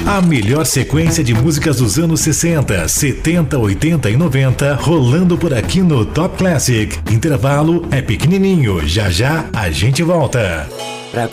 A melhor sequência de músicas dos anos 60, 70, 80 e 90 rolando por aqui no Top Classic. Intervalo é pequenininho, já já a gente volta.